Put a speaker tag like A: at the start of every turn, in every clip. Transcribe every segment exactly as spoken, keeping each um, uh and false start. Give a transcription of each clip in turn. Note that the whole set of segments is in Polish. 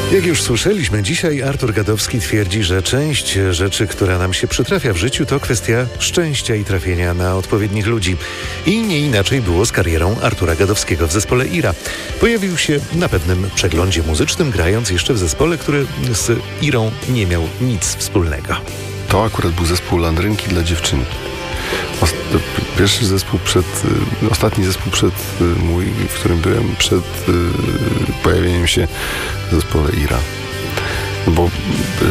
A: Jak już słyszeliśmy, dzisiaj Artur Gadowski twierdzi, że część rzeczy, która nam się przytrafia w życiu, to kwestia szczęścia i trafienia na odpowiednich ludzi. I nie inaczej było z karierą Artura Gadowskiego w zespole Ira. Pojawił się na pewnym przeglądzie muzycznym, grając jeszcze w zespole, który z Irą nie miał nic wspólnego.
B: To akurat był zespół Landrynki dla dziewczyn. Pierwszy zespół przed, ostatni zespół przed mój, w którym byłem przed pojawieniem się w zespole Ira. Bo y,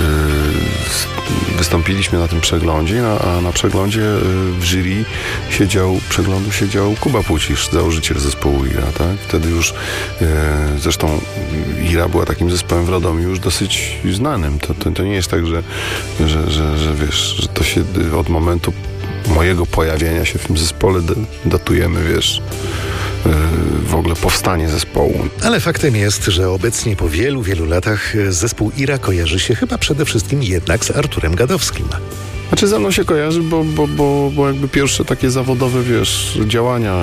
B: wystąpiliśmy na tym przeglądzie, a, a na przeglądzie y, w jury siedział, przeglądu siedział Kuba Pucisz, założyciel zespołu Ira, tak? Wtedy już, y, zresztą Ira była takim zespołem w Radomiu już dosyć znanym. To, to, to nie jest tak, że, że, że, że wiesz, że to się od momentu mojego pojawienia się w tym zespole datujemy, wiesz, w ogóle powstanie zespołu.
A: Ale faktem jest, że obecnie po wielu, wielu latach zespół Ira kojarzy się chyba przede wszystkim jednak z Arturem Gadowskim.
B: Znaczy ze mną się kojarzy, bo, bo, bo, bo jakby pierwsze takie zawodowe, wiesz, działania,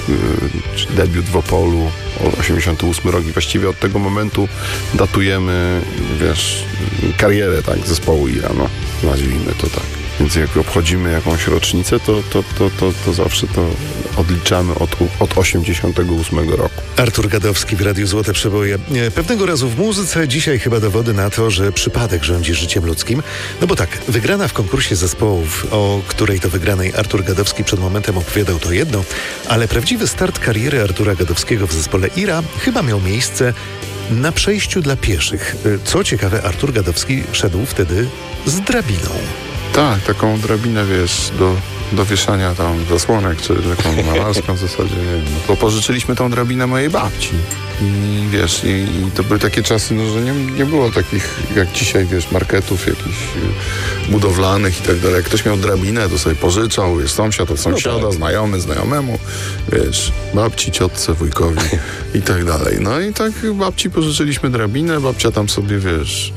B: yy, debiut w Opolu, osiemdziesiąty ósmy rok i właściwie od tego momentu datujemy, wiesz, karierę, tak, zespołu Ira, no, nazwijmy to tak. Więc jak obchodzimy jakąś rocznicę, to, to, to, to, to zawsze to odliczamy od, od osiemdziesiątego ósmego roku.
A: Artur Gadowski w Radiu Złote Przeboje. Pewnego razu w muzyce, dzisiaj chyba dowody na to, że przypadek rządzi życiem ludzkim. No bo tak, wygrana w konkursie zespołów, o której to wygranej Artur Gadowski przed momentem opowiadał, to jedno, ale prawdziwy start kariery Artura Gadowskiego w zespole Ira chyba miał miejsce na przejściu dla pieszych. Co ciekawe, Artur Gadowski szedł wtedy z drabiną.
B: Tak, taką drabinę, wiesz, do, do wieszania tam zasłonek, czy taką malarską w zasadzie, nie wiem. Bo pożyczyliśmy tą drabinę mojej babci. I wiesz, i, i to były takie czasy, no, że nie, nie było takich, jak dzisiaj, wiesz, marketów jakichś budowlanych i tak dalej. Jak ktoś miał drabinę, to sobie pożyczał, wiesz, sąsiad od sąsiada, no tak. Znajomy znajomemu, wiesz, babci, ciotce, wujkowi i tak dalej. No i tak babci pożyczyliśmy drabinę, babcia tam sobie, wiesz,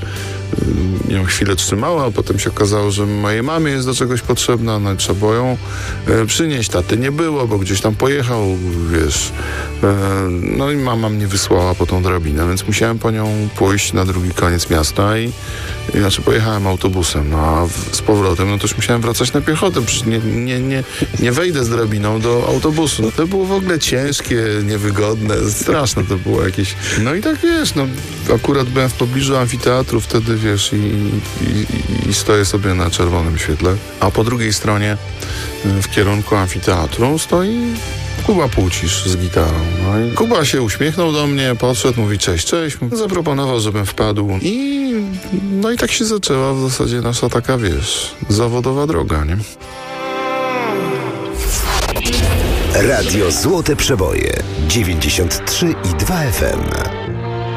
B: ją chwilę trzymała, a potem się okazało, że mojej mamie jest do czegoś potrzebna, no i trzeba było ją e, przynieść. Taty nie było, bo gdzieś tam pojechał, wiesz. E, no i mama mnie wysłała po tą drabinę, więc musiałem po nią pójść na drugi koniec miasta i, i znaczy pojechałem autobusem, no a w, z powrotem, no to już musiałem wracać na piechotę, przecież nie, nie, nie, nie wejdę z drabiną do autobusu. No to było w ogóle ciężkie, niewygodne, straszne to było jakieś. No i tak wiesz, no akurat byłem w pobliżu amfiteatru wtedy, wiesz, i, i, i stoję sobie na czerwonym świetle, a po drugiej stronie w kierunku amfiteatru stoi Kuba Pucisz z gitarą. No i Kuba się uśmiechnął do mnie, podszedł, mówi cześć, cześć, zaproponował, żebym wpadł i no i tak się zaczęła w zasadzie nasza taka, wiesz, zawodowa droga, nie?
C: Radio Złote Przeboje dziewięćdziesiąt trzy i dwa F M.